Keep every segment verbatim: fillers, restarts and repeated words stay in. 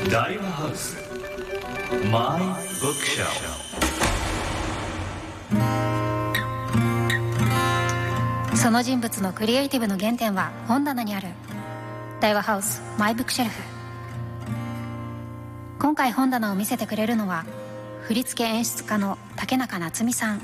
大和ハウスマイブックシェルフ。 その人物のクリエイティブの原点は本棚にある。大和ハウスマイブックシェルフ。今回本棚を見せてくれるのは振付演出家の竹中夏美さん。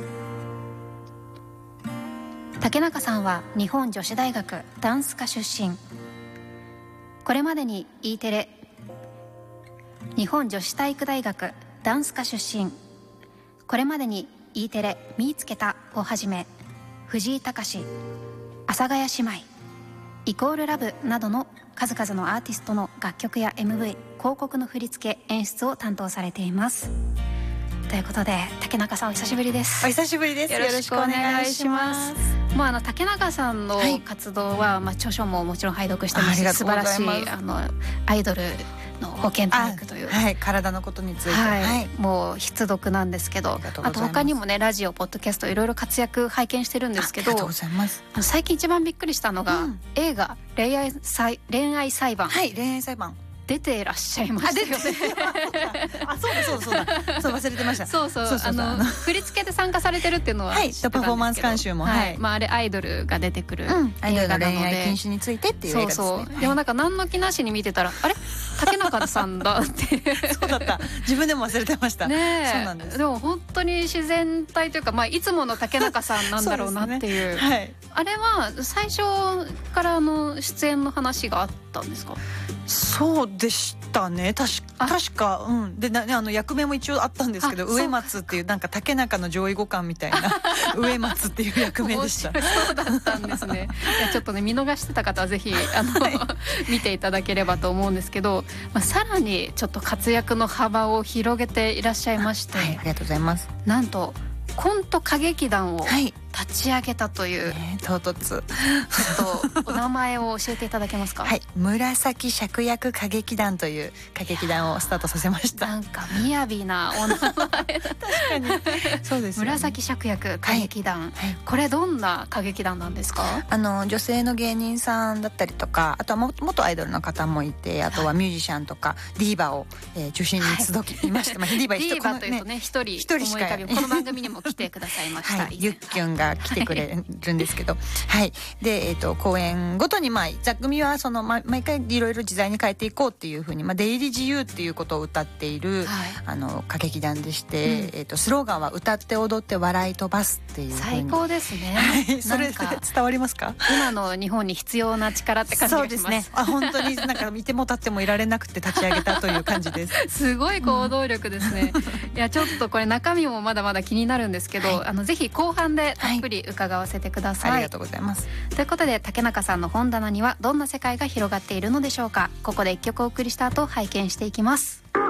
竹中さんは日本女子大学ダンス科出身。これまでに E テレ、日本女子体育大学ダンス科出身。これまでに E テレ見つけたをはじめ、藤井隆、阿佐ヶ谷姉妹、イコールラブなどの数々のアーティストの楽曲や エムブイ、 広告の振り付け演出を担当されています。ということで竹中さんお久しぶりです。 お久しぶりです。 よろしくお願いします。もうあの竹中さんの活動は、はい、まあ、著書ももちろん拝読してますし、素晴らしいあのアイドルの保健体育という、 はい、体のことについて、 はいはい、もう必読なんですけど、 あ, あと他にもねラジオポッドキャストいろいろ活躍拝見してるんですけど、ありがとうございます。最近一番びっくりしたのが、うん、映画恋愛裁恋愛裁判、 はい、恋愛裁判出ていらっしゃいましたよね。 あ、そうだそうだそうだ、そう忘れてました。 そうそう、あの振り付けで参加されてるっていうのは知ってたんですけど、 はい、パフォーマンス監修も、 はい、まあ、あれアイドルが出てくる映画なので、 アイドルの恋愛禁止についてっていう映画ですね。 そうそう、でもなんか何の気なしに見てたら、あれ竹中さんだってそうだった、自分でも忘れてましたね。 そうなんです。 でも本当に自然体というか、まあ、いつもの竹中さんなんだろうなっていう、ね、はい、あれは最初からの出演の話があったんですか？ そうでしたね、確か、確か、うん、でな、ね、あの役名も一応あったんですけど、植松っていうなんか竹中の上位互換みたいな植松っていう役名でした。 そうだったんですね。いやちょっとね見逃してた方はぜひあの、はい、見ていただければと思うんですけど、まあ、さらにちょっと活躍の幅を広げていらっしゃいまして、 はい、ありがとうございます。 なんとコント歌劇団を立ち上げたという、はい、 ね、唐突ちょっとお名前を教えていただけますか？ はい、紫芍薬歌劇団という歌劇団をスタートさせました。 なんか雅なお名前確かにそうですよね。 紫芍薬歌劇団、はいはい、これどんな歌劇団なんですか？ あの女性の芸人さんだったりとか、あとはも元アイドルの方もいて、あとはミュージシャンとか、はい、ディーバを、えー、中心に集きました、はい、まあ、ディーバディーバというとね一人一人しかこの番組にも来てくださいました、 はい、ゆっきゅんが来てくれるんですけど、はい、で、えー、と公演ごとに、まあ、座組はその、ま、毎回いろいろ自在に変えていこうっていうふうに、まあ、出入り自由っていうことを歌っている、はい、あの歌劇団でして、うん、えー、とスローガンは歌って踊って笑い飛ばすっていうふうに。 最高ですね、 はい、それ伝わりますか？ 今の日本に必要な力って感じがします。 そうですね、あ、本当になんか見ても立ってもいられなくて立ち上げたという感じですすごい行動力ですね、うん、いやちょっとこれ中身もまだまだ気になるんですけど、はい、あのぜひ後半でたっぷり伺わせてください、 はい、ありがとうございます。 ということで竹中さんの本棚にはどんな世界が広がっているのでしょうか。ここで一曲お送りした後拝見していきます。